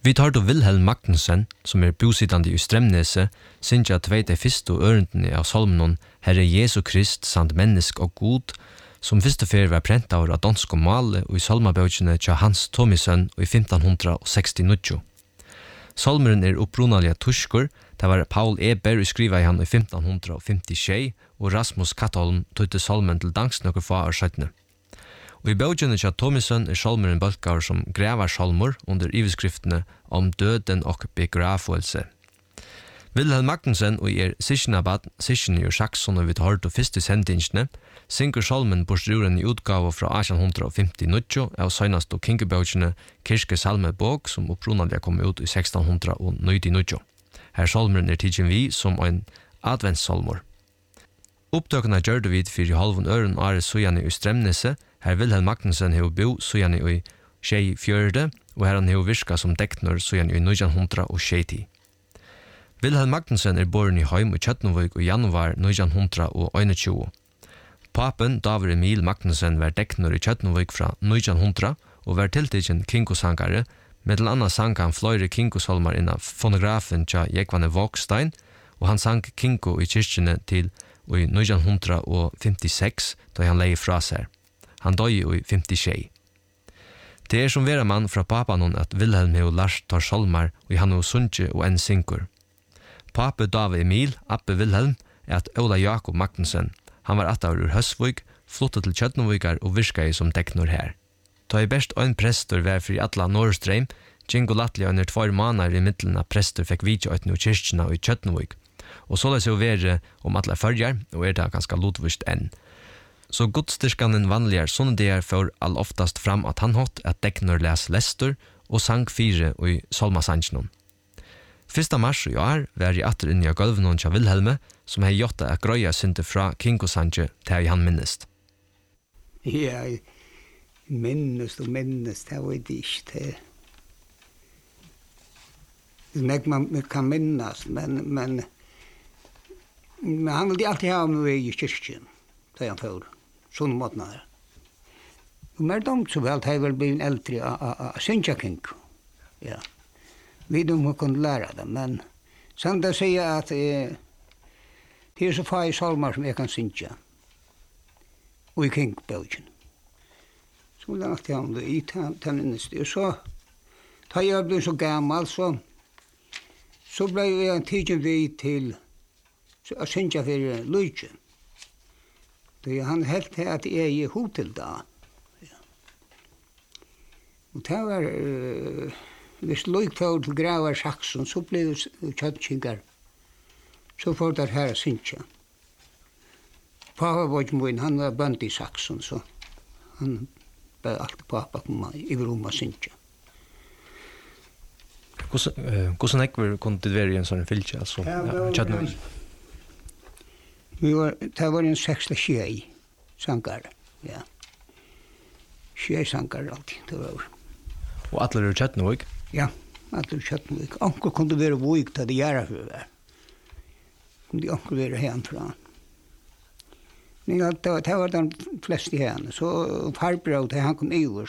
Vi tar til Wilhelm Magnussen, som bosittande i Stremnese, synger tvei de første ørendene av salmen Herre Jesu Krist samt mennesk og god, som første fer var prent av dansk og male og i salmabøkene til Hans Thomisen i 1569. Salmeren opprunalige tusker, det var Paul Eber skriva i han i 1556, og Rasmus Kattholm tøyte salmen til dansk noen få år siden. Og i bøkene til Thomisen salmeren bølgar som grevar salmer under iveskriftene om døden og begravelse. Wilhelm Magnussen og Sisjenabad, Sisjen i Saxon og vi tar til første sendingene, synger salmen bortstruren i utgave fra 1859 av søgnast og kingebøkene Kirke Salmebok som opprunalig kom ut i 1699. Her salmeren tidsen vi som en adventssalmer. Opptøkene gjør det vid 4,5 øren året søgjene i Stremnese, her Wilhelm Magnussen har bo søgjene i Skjei-fjørde, og her han har virka som dekner søgjene i 1960. Wilhelm Magnussen boren i Heim i Kjøtnevøk i januar 1921. Papen David Emil Magnussen var dekner i Kjøtnevøk fra 1900 og var tiltidgen kinkosangare, med til annet sang han fløyre kinkosalmer innan fonografen til Jekvane Vågstein, og han sang kinko i kyrkjene til i 1956, da han leie fra seg. Han døg i 56. Det som vera mann fra papanon at Wilhelm har lært tar salmer, og han har sunnkje og en synkur. Pape David Emil, Appe Wilhelm, at Ola Jakob Magnussen. Han var attaur ur Høsvøk, flottet til Kjøtnevøkar og virka som deknor her. Da i best ein prestor var fri atla Norrstrøm, Jingo Latli under 2 måneder i middelen av prestor fikk vidja ut no kyrkjena i Kjøtnevøk. Og så det så være om atla følger, og det ganske lotvist enn. Så godstyrkanen vanligar sånne der for all oftast fram at han hatt at deknor les lestor og sang 4 i Solmasangenon. 1. mars i år var jeg atter inni av gulvnån til Wilhelme, som har gjort at grøya synte fra Kinkosange til han minnest. Ja, minnest, det var det ikke. Det man kan minnas, men han ville alltid ha med i kyrkjen, da han får sånne måten her. Men så vel, det har vel blitt eldre av Sintja Kinko, ja. Vi må kunne lære det, men sånn det sier at det så få i salmer som jeg kan synge, og i Kinkbøkken. Så vil jeg alltid ha det i tenninnesty. Og så, da jeg ble så gammel, så ble jeg tidlig vid til å synge for Lydjen. Han helt til at jeg gir hod til da. Ja. Og det var... Hvis Løyk får til Gravar Saxon, så ble det kjøttkinger. Så får det her å synge. Pappa var ikke min, han var bønd i Saxon, så han ble alltid pappa komme i rom og synge. Hvordan ekver kunne det være i en sånn fylke? Altså, Det var en 6-6 sanger, ja. 6 sanger alltid, det var. Og alle Kjøtnevøk? Ja, alle Kjøtnevøk. Anker kunne være vøyk til det gjerne for det. Kunne anker være hjemmefra. Men det var de fleste hjemme. Så farbror til han kom over,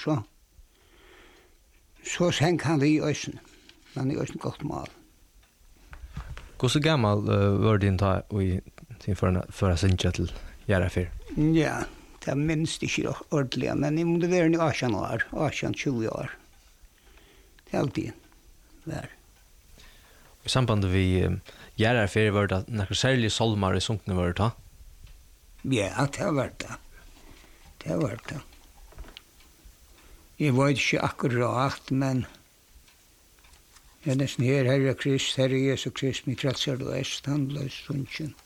så senk han det i øysen. Men i øysen godt mal. Hvordan gammel var din ta for å synge til gjerne for? Ja, det minst ikke ordentlig, men jeg måtte være i 18 år, 18-20 år. Alltid där. I samband vi gärna för var det några särskilt salmar i sunkna var det ta? Ja, det har varit det. Det har varit det. Jag vet inte akkurat, men jag nästan Herre Krist, Herre Jesu Krist, mitt frälsare och äst, handlös sunken.